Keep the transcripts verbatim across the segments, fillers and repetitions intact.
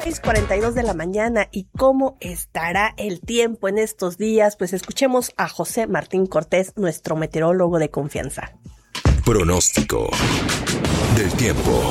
seis cuarenta y dos de la mañana. ¿Y cómo estará el tiempo en estos días? Pues escuchemos a José Martín Cortés, nuestro meteorólogo de confianza. Pronóstico del tiempo.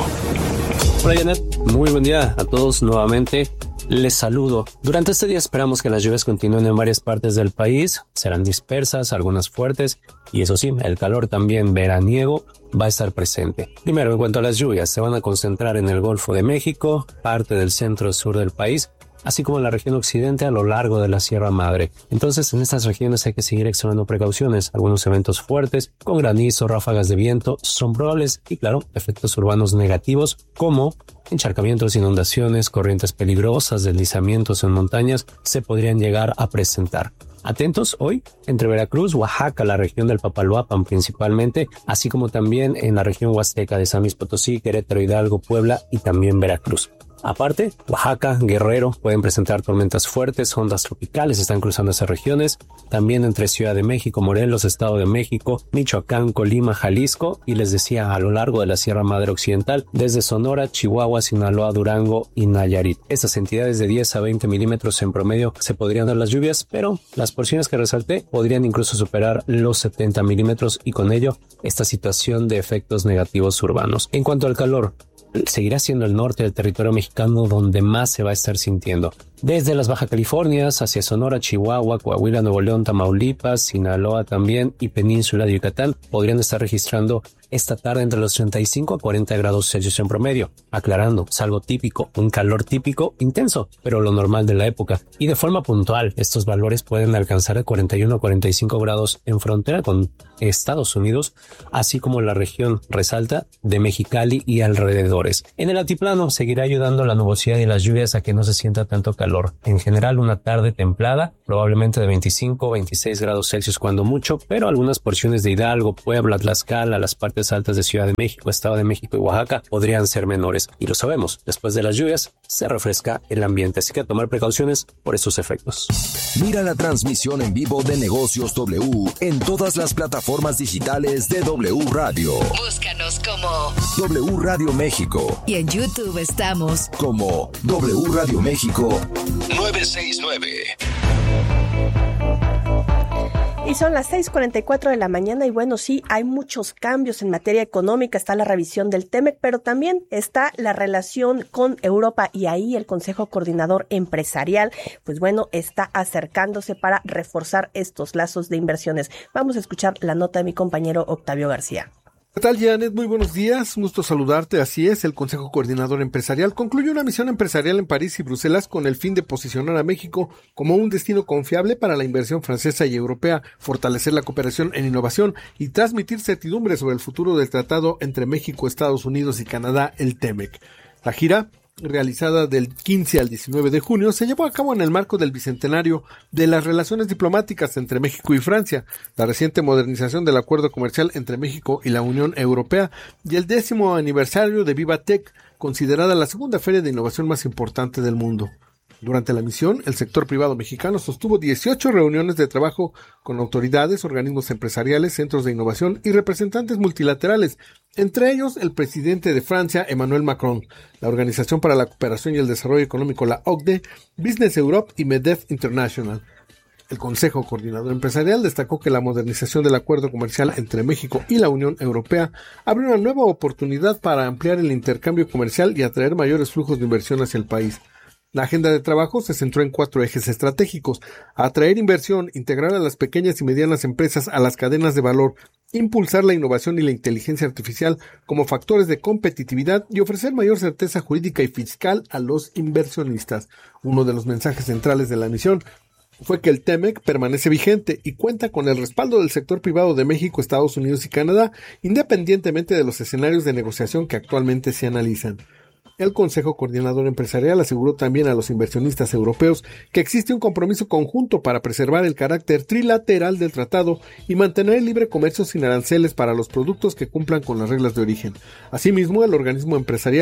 Hola Janet, muy buen día a todos nuevamente. Les saludo. Durante este día esperamos que las lluvias continúen en varias partes del país. Serán dispersas, algunas fuertes. Y eso sí, el calor también veraniego va a estar presente. Primero, en cuanto a las lluvias, se van a concentrar en el Golfo de México, parte del centro-sur del país, así como en la región occidente a lo largo de la Sierra Madre. Entonces, en estas regiones hay que seguir extremando precauciones. Algunos eventos fuertes, con granizo, ráfagas de viento, son probables y, claro, efectos urbanos negativos como encharcamientos, inundaciones, corrientes peligrosas, deslizamientos en montañas se podrían llegar a presentar. Atentos hoy entre Veracruz, Oaxaca, la región del Papaloapan principalmente, así como también en la región huasteca de San Luis Potosí, Querétaro, Hidalgo, Puebla y también Veracruz. Aparte, Oaxaca, Guerrero pueden presentar tormentas fuertes, ondas tropicales están cruzando esas regiones, también entre Ciudad de México, Morelos, Estado de México, Michoacán, Colima, Jalisco y les decía a lo largo de la Sierra Madre Occidental, desde Sonora, Chihuahua, Sinaloa, Durango y Nayarit. Estas entidades de diez a veinte milímetros en promedio se podrían dar las lluvias, pero las porciones que resalté podrían incluso superar los setenta milímetros y con ello esta situación de efectos negativos urbanos. En cuanto al calor, seguirá siendo el norte del territorio mexicano donde más se va a estar sintiendo. Desde las Baja Californias hacia Sonora, Chihuahua, Coahuila, Nuevo León, Tamaulipas, Sinaloa también y Península de Yucatán podrían estar registrando esta tarde entre los treinta y cinco a cuarenta grados Celsius en promedio. Aclarando, es algo típico, un calor típico intenso, pero lo normal de la época. Y de forma puntual, estos valores pueden alcanzar de cuarenta y uno a cuarenta y cinco grados en frontera con Estados Unidos, así como la región, resalta, de Mexicali y alrededores. En el altiplano seguirá ayudando la nubosidad y las lluvias a que no se sienta tanto calor. En general, una tarde templada, probablemente de veinticinco o veintiséis grados Celsius cuando mucho, pero algunas porciones de Hidalgo, Puebla, Tlaxcala, las partes altas de Ciudad de México, Estado de México y Oaxaca podrían ser menores. Y lo sabemos, después de las lluvias se refresca el ambiente, así que a tomar precauciones por estos efectos. Mira la transmisión en vivo de Negocios W en todas las plataformas digitales de W Radio. Búscanos como W Radio México. Y en YouTube estamos como W Radio México nueve seis nueve. Y son las seis cuarenta y cuatro de la mañana y bueno, sí, hay muchos cambios en materia económica, está la revisión del TEMEC, pero también está la relación con Europa y ahí el Consejo Coordinador Empresarial, pues bueno, está acercándose para reforzar estos lazos de inversiones. Vamos a escuchar la nota de mi compañero Octavio García. ¿Qué tal, Janet? Muy buenos días, un gusto saludarte. Así es, el Consejo Coordinador Empresarial concluyó una misión empresarial en París y Bruselas con el fin de posicionar a México como un destino confiable para la inversión francesa y europea, fortalecer la cooperación en innovación y transmitir certidumbre sobre el futuro del tratado entre México, Estados Unidos y Canadá, el TEMEC. La gira, realizada del quince al diecinueve de junio, se llevó a cabo en el marco del bicentenario de las relaciones diplomáticas entre México y Francia, la reciente modernización del acuerdo comercial entre México y la Unión Europea y el décimo aniversario de Vivatech, considerada la segunda feria de innovación más importante del mundo. Durante la misión, el sector privado mexicano sostuvo dieciocho reuniones de trabajo con autoridades, organismos empresariales, centros de innovación y representantes multilaterales, entre ellos el presidente de Francia, Emmanuel Macron, la Organización para la Cooperación y el Desarrollo Económico, la O C D E, Business Europe y MEDEF International. El Consejo Coordinador Empresarial destacó que la modernización del acuerdo comercial entre México y la Unión Europea abre una nueva oportunidad para ampliar el intercambio comercial y atraer mayores flujos de inversión hacia el país. La agenda de trabajo se centró en cuatro ejes estratégicos: atraer inversión, integrar a las pequeñas y medianas empresas a las cadenas de valor, impulsar la innovación y la inteligencia artificial como factores de competitividad y ofrecer mayor certeza jurídica y fiscal a los inversionistas. Uno de los mensajes centrales de la misión fue que el TEMEC permanece vigente y cuenta con el respaldo del sector privado de México, Estados Unidos y Canadá, independientemente de los escenarios de negociación que actualmente se analizan. El Consejo Coordinador Empresarial aseguró también a los inversionistas europeos que existe un compromiso conjunto para preservar el carácter trilateral del tratado y mantener el libre comercio sin aranceles para los productos que cumplan con las reglas de origen. Asimismo, el organismo empresarial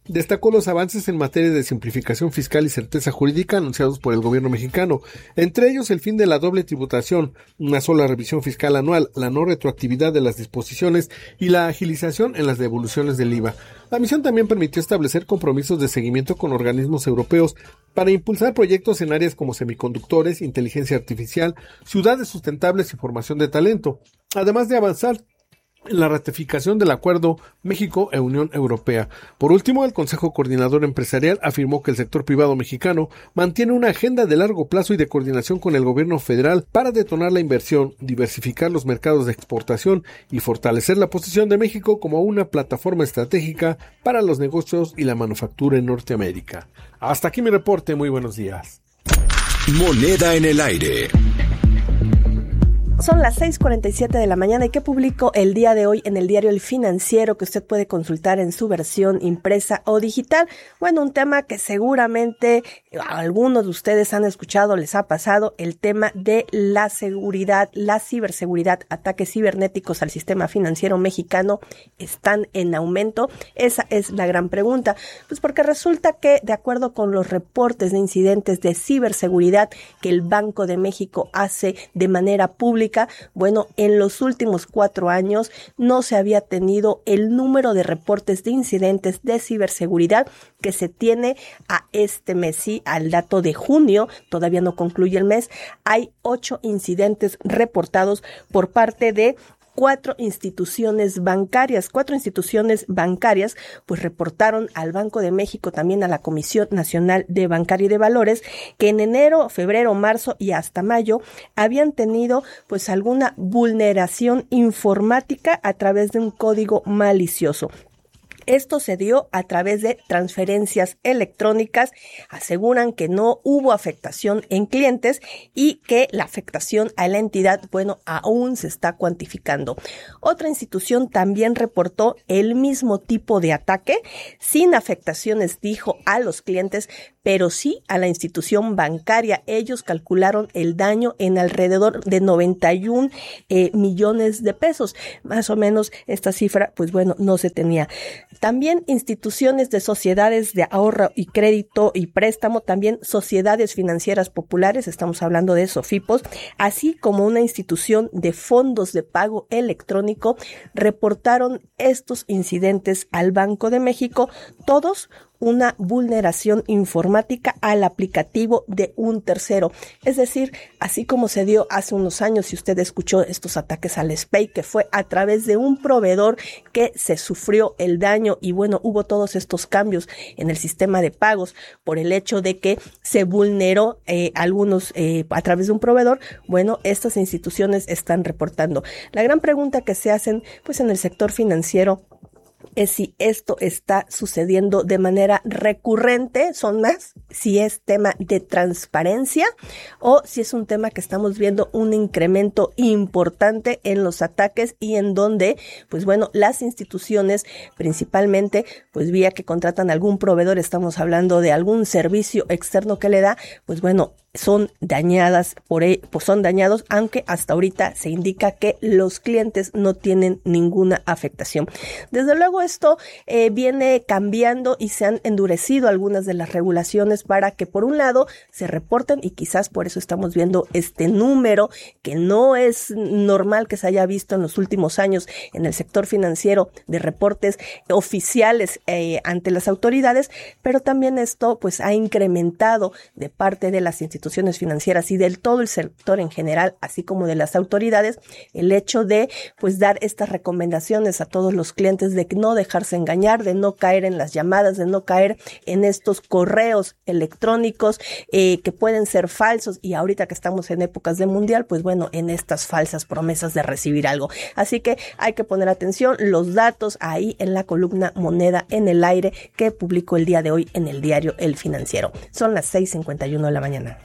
destacó los avances en materia de simplificación fiscal y certeza jurídica anunciados por el gobierno mexicano, entre ellos el fin de la doble tributación, una sola revisión fiscal anual, la no retroactividad de las disposiciones y la agilización en las devoluciones del I V A. La misión también permitió establecer compromisos de seguimiento con organismos europeos para impulsar proyectos en áreas como semiconductores, inteligencia artificial, ciudades sustentables y formación de talento, además de avanzar en la ratificación del acuerdo México e Unión Europea. Por último, el Consejo Coordinador Empresarial afirmó que el sector privado mexicano mantiene una agenda de largo plazo y de coordinación con el gobierno federal para detonar la inversión, diversificar los mercados de exportación y fortalecer la posición de México como una plataforma estratégica para los negocios y la manufactura en Norteamérica. Hasta aquí mi reporte, muy buenos días. Moneda en el aire. Son las seis cuarenta y siete de la mañana y que publicó el día de hoy en el diario El Financiero, que usted puede consultar en su versión impresa o digital. Bueno, un tema que seguramente algunos de ustedes han escuchado, les ha pasado, el tema de la seguridad, la ciberseguridad, ataques cibernéticos al sistema financiero mexicano están en aumento. Esa es la gran pregunta, pues porque resulta que de acuerdo con los reportes de incidentes de ciberseguridad que el Banco de México hace de manera pública, bueno, en los últimos cuatro años no se había tenido el número de reportes de incidentes de ciberseguridad que se tiene a este mes. Sí, al dato de junio, todavía no concluye el mes, hay ocho incidentes reportados por parte de cuatro instituciones bancarias. Cuatro instituciones bancarias pues reportaron al Banco de México, también a la Comisión Nacional de Bancaria y de Valores, que en enero, febrero, marzo y hasta mayo habían tenido pues alguna vulneración informática a través de un código malicioso. Esto se dio a través de transferencias electrónicas. Aseguran que no hubo afectación en clientes y que la afectación a la entidad, bueno, aún se está cuantificando. Otra institución también reportó el mismo tipo de ataque, sin afectaciones, dijo, a los clientes, pero sí a la institución bancaria. Ellos calcularon el daño en alrededor de noventa y un eh, millones de pesos. Más o menos esta cifra, pues bueno, no se tenía. También instituciones de sociedades de ahorro y crédito y préstamo, también sociedades financieras populares, estamos hablando de SOFIPOS, así como una institución de fondos de pago electrónico, reportaron estos incidentes al Banco de México, todos una vulneración informática al aplicativo de un tercero. Es decir, así como se dio hace unos años, si usted escuchó estos ataques al S P E Y, que fue a través de un proveedor que se sufrió el daño y bueno, hubo todos estos cambios en el sistema de pagos por el hecho de que se vulneró eh, algunos eh, a través de un proveedor. Bueno, estas instituciones están reportando. La gran pregunta que se hacen pues en el sector financiero es si esto está sucediendo de manera recurrente, son más, si es tema de transparencia o si es un tema que estamos viendo un incremento importante en los ataques y en donde, pues bueno, las instituciones principalmente, pues vía que contratan algún proveedor, estamos hablando de algún servicio externo que le da, pues bueno, son dañadas por, pues son dañados, aunque hasta ahorita se indica que los clientes no tienen ninguna afectación. Desde luego esto eh, viene cambiando y se han endurecido algunas de las regulaciones para que por un lado se reporten y quizás por eso estamos viendo este número que no es normal que se haya visto en los últimos años en el sector financiero de reportes oficiales eh, ante las autoridades, pero también esto pues ha incrementado de parte de las instituciones financieras y del todo el sector en general, así como de las autoridades, el hecho de pues dar estas recomendaciones a todos los clientes de no dejarse engañar, de no caer en las llamadas, de no caer en estos correos electrónicos eh, que pueden ser falsos y ahorita que estamos en épocas de mundial, pues bueno, en estas falsas promesas de recibir algo. Así que hay que poner atención, los datos ahí en la columna Moneda en el Aire que publicó el día de hoy en el diario El Financiero. Son las seis cincuenta y uno de la mañana.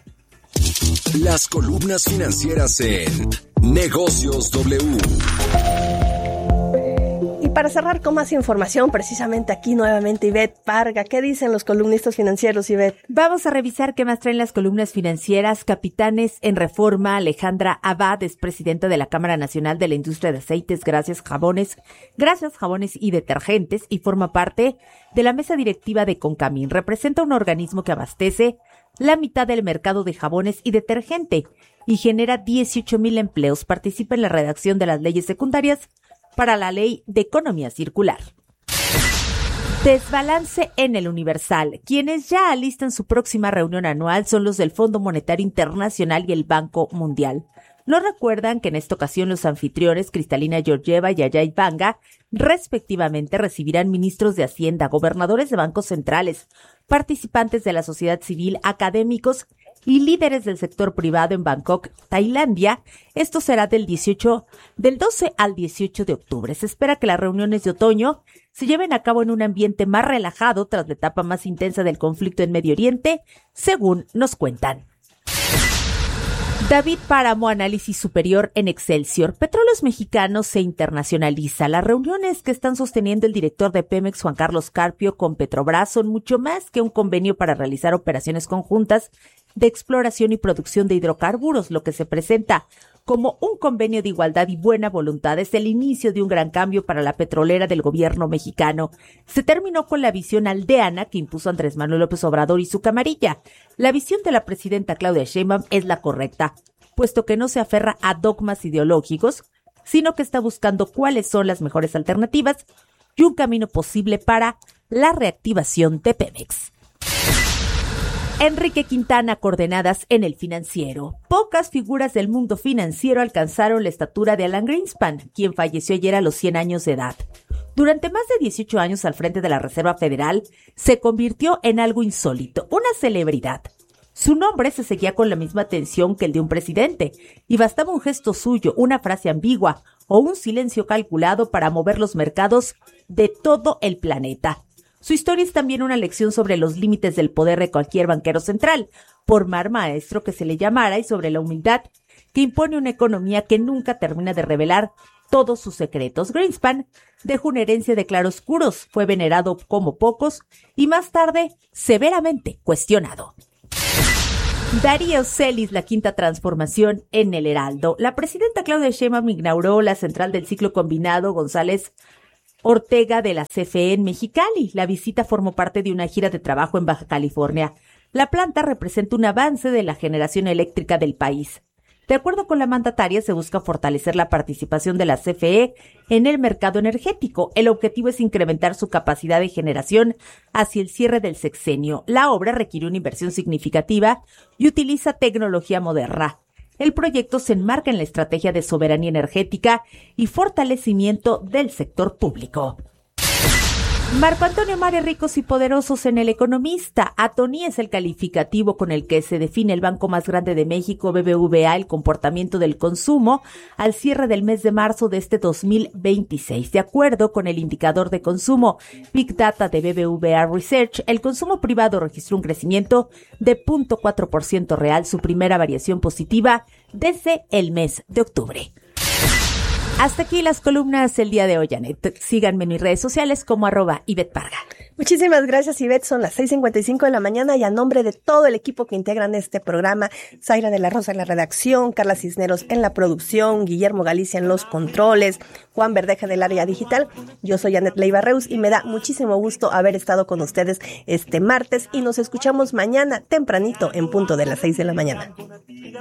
Las columnas financieras en Negocios W. para cerrar con más información, precisamente aquí nuevamente Ivette Parga, ¿qué dicen los columnistas financieros, Ivette? Vamos a revisar qué más traen las columnas financieras. Capitanes en Reforma, Alejandra Abad es presidenta de la Cámara Nacional de la Industria de Aceites, Gracias Jabones, Gracias Jabones y Detergentes y forma parte de la mesa directiva de Concamín. Representa un organismo que abastece la mitad del mercado de jabones y detergente y genera dieciocho mil empleos. Participa en la redacción de las leyes secundarias para la Ley de Economía Circular. Desbalance en el Universal. Quienes ya alistan su próxima reunión anual son los del Fondo Monetario Internacional y el Banco Mundial. Nos recuerdan que en esta ocasión los anfitriones Cristalina Georgieva y Ajay Banga respectivamente recibirán ministros de Hacienda, gobernadores de bancos centrales, participantes de la sociedad civil, académicos y líderes del sector privado en Bangkok, Tailandia. Esto será del dieciocho, del doce al dieciocho de octubre. Se espera que las reuniones de otoño se lleven a cabo en un ambiente más relajado tras la etapa más intensa del conflicto en Medio Oriente, según nos cuentan. David Páramo, análisis superior en Excelsior. Petróleos Mexicanos se internacionaliza. Las reuniones que están sosteniendo el director de Pemex, Juan Carlos Carpio, con Petrobras son mucho más que un convenio para realizar operaciones conjuntas de exploración y producción de hidrocarburos. Lo que se presenta como un convenio de igualdad y buena voluntad es el inicio de un gran cambio para la petrolera del gobierno mexicano. Se terminó con la visión aldeana que impuso Andrés Manuel López Obrador y su camarilla. La visión de la presidenta Claudia Sheinbaum es la correcta, puesto que no se aferra a dogmas ideológicos, sino que está buscando cuáles son las mejores alternativas y un camino posible para la reactivación de Pemex. Enrique Quintana, coordenadas en El Financiero. Pocas figuras del mundo financiero alcanzaron la estatura de Alan Greenspan, quien falleció ayer a los cien años de edad. Durante más de dieciocho años al frente de la Reserva Federal, se convirtió en algo insólito, una celebridad. Su nombre se seguía con la misma atención que el de un presidente, y bastaba un gesto suyo, una frase ambigua o un silencio calculado para mover los mercados de todo el planeta. Su historia es también una lección sobre los límites del poder de cualquier banquero central, por mar maestro que se le llamara, y sobre la humildad que impone una economía que nunca termina de revelar todos sus secretos. Greenspan dejó una herencia de claroscuros, fue venerado como pocos y más tarde severamente cuestionado. Darío Celis, la quinta transformación en el Heraldo. La presidenta Claudia Sheinbaum inauguró la central del ciclo combinado González Ortega de la C F E en Mexicali. La visita formó parte de una gira de trabajo en Baja California. La planta representa un avance de la generación eléctrica del país. De acuerdo con la mandataria, se busca fortalecer la participación de la C F E en el mercado energético. El objetivo es incrementar su capacidad de generación hacia el cierre del sexenio. La obra requiere una inversión significativa y utiliza tecnología moderna. El proyecto se enmarca en la estrategia de soberanía energética y fortalecimiento del sector público. Marco Antonio Mare, ricos y poderosos en El Economista. Atoní es el calificativo con el que se define el banco más grande de México, B B V A, el comportamiento del consumo al cierre del mes de marzo de este dos mil veintiséis. De acuerdo con el indicador de consumo Big Data de B B V A Research, el consumo privado registró un crecimiento de cero punto cuatro por ciento real, su primera variación positiva desde el mes de octubre. Hasta aquí las columnas el día de hoy, Janet. Síganme en mis redes sociales como arroba Ivette Parga. Muchísimas gracias, Ivette. Son las seis cincuenta y cinco de la mañana y a nombre de todo el equipo que integran este programa, Zaira de la Rosa en la redacción, Carla Cisneros en la producción, Guillermo Galicia en los controles, Juan Verdeja del área digital, yo soy Janet Leiva Reus y me da muchísimo gusto haber estado con ustedes este martes y nos escuchamos mañana tempranito en punto de las seis de la mañana.